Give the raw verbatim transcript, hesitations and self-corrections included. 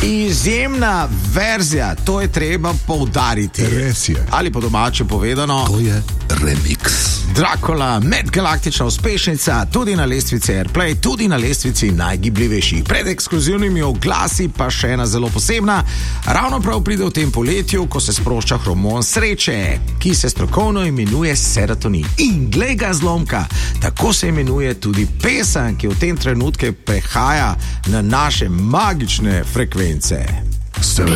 Izjemna verzija, to je treba poudariti. Res je. Ali po domače povedano, To je remix. Dracula, medgalaktična uspešnica, tudi na lestvici Airplay, tudi na lestvici najgibljivejših. Pred ekskluzivnimi oglasi pa še ena zelo posebna. Ravno prav pride v tem poletju, ko se sprošča hormon sreče, ki se strokovno imenuje serotonin. In glej ga zlomka, tako se imenuje tudi pesem, ki v tem trenutku prehaja na naše magične frekvence.